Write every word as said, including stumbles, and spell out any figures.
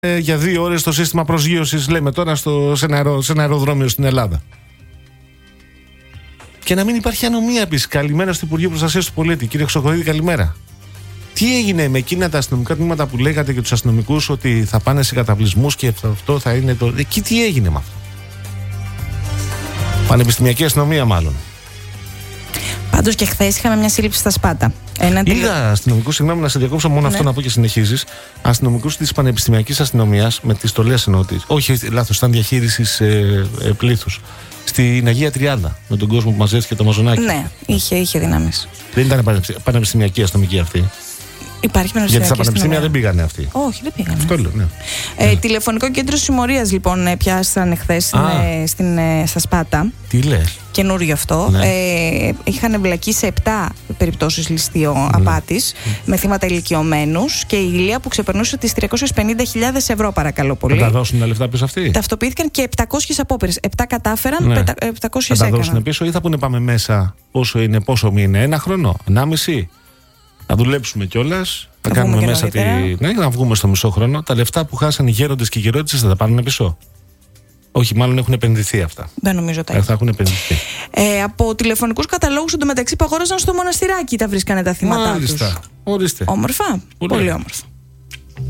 ε, για δύο ώρες το σύστημα προσγείωσης, λέμε τώρα, στο, σε, ένα αερο, σε ένα αεροδρόμιο στην Ελλάδα. Και να μην υπάρχει ανομία επίσης. Καλημέρα στο Υπουργείο Προστασίας του Πολίτη. Κύριε Χρυσοκοίδη, καλημέρα. Τι έγινε με εκείνα τα αστυνομικά τμήματα που λέγατε για τους αστυνομικούς ότι θα πάνε σε καταβλισμούς και αυτό θα είναι το. Εκεί τι έγινε με αυτό? Πανεπιστημιακή αστυνομία, μάλλον. Πάντως και χθες είχαμε μια σύλληψη στα Σπάτα. Ένα Είδα αστυνομικούς, συγγνώμη να σε διακόψω, μόνο ναι. αυτό να πω και συνεχίζεις. Αστυνομικούς της Πανεπιστημιακής Αστυνομίας, με τις στολές εννοώ. Όχι, λάθος, ήταν διαχείρισης ε, ε, πλήθους. Στην Αγία Τριάδα, με τον κόσμο που μαζεύτηκε το Μαζονάκι. Ναι, είχε, είχε δυνάμεις. Δεν ήταν πανεπιστημιακή αστυνομική αυτή? Υπάρχει πανεπιστημιακή. Γιατί στα πανεπιστήμια δεν πήγανε αυτοί. Όχι, δεν πήγανε. Αυτό λέω, ναι. Ε, ναι. Τηλεφωνικό κέντρο συμμορίας, λοιπόν, πιάσανε χθες στα Σπάτα. Τι λες? Καινούριο αυτό. Ναι. Ε, είχαν εμπλακεί σε επτά περιπτώσεις ληστείο ναι. απάτης, ναι. με θύματα ηλικιωμένους και η ηλία που ξεπερνούσε τις τριακόσιες πενήντα χιλιάδες ευρώ, παρακαλώ πολύ. Θα τα δώσουν τα λεφτά πίσω αυτοί? Ταυτοποιήθηκαν και επτακόσιες απόπειρες. επτά κατάφεραν, ναι. επτακόσιες θα τα έκαναν. δώσουν πίσω ή θα πούνε πάμε μέσα? Πόσο είναι, πόσο είναι, ένα χρόνο, ενάμιση? Να δουλέψουμε κιόλας. Θα κάνουμε μέσα τη. Ναι, να βγούμε στο μισό χρόνο. Τα λεφτά που χάσαν οι γέροντες και οι γερόντισσες θα τα πάρουν πίσω? Όχι, μάλλον έχουν επενδυθεί αυτά. Δεν νομίζω τα ε, θα έχουν επενδυθεί. Ε, από τηλεφωνικούς καταλόγους εντωμεταξύ που αγόραζαν στο Μοναστηράκι τα βρίσκανε τα θύματα τους. Μάλιστα. Ορίστε. Όμορφα. Πολύ, Πολύ όμορφα.